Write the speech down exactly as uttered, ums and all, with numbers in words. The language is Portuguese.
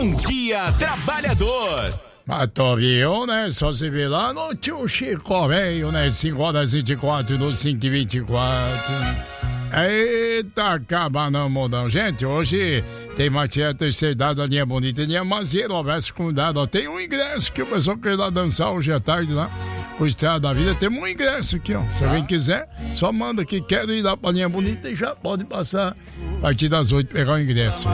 Bom Dia Trabalhador. Matoril, né? Só se vê lá no tio Chico Velho, né? cinco horas e vinte e quatro no cinco e vinte e quatro. Eita, acaba não mudando. Gente, hoje tem Matia terceira idade, a linha bonita, linha Mazeiro, Alves com dado. Tem um ingresso que o pessoal quer ir lá dançar hoje à tarde lá. O Estrada da Vida, tem um ingresso aqui, ó. Se alguém quiser, só manda que quero ir lá pra linha bonita e já pode passar a partir das oito pegar o ingresso.